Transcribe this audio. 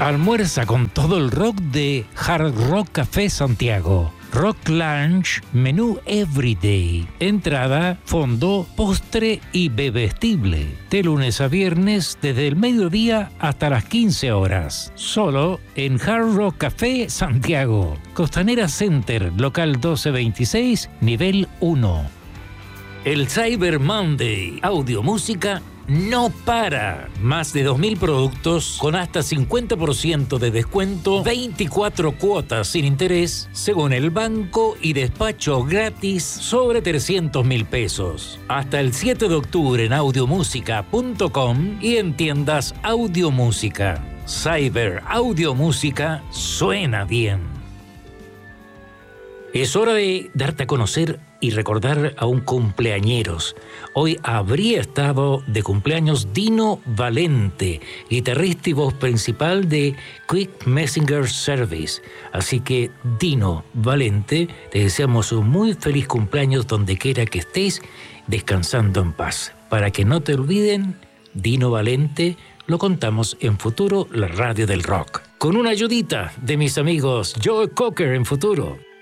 Almuerza con todo el rock de Hard Rock Café Santiago. Rock Lunch, menú Everyday. Entrada, fondo, postre y bebestible. De lunes a viernes desde el mediodía hasta las 15 horas. Solo en Hard Rock Café Santiago. Costanera Center, local 1226, nivel 1. El Cyber Monday. Audio música no para. Más de 2.000 productos con hasta 50% de descuento, 24 cuotas sin interés, según el banco, y despacho gratis sobre 300.000 pesos. Hasta el 7 de octubre en audiomusica.com y en tiendas Audiomúsica. Cyber Audiomúsica suena bien. Es hora de darte a conocer y recordar a un cumpleañeros. Hoy habría estado de cumpleaños Dino Valente, guitarrista y voz principal de Quick Messenger Service. Así que, Dino Valente, te deseamos un muy feliz cumpleaños donde quiera que estés, descansando en paz. Para que no te olviden, Dino Valente lo contamos en Futuro, la radio del rock. Con una ayudita de mis amigos Joe Cocker en Futuro.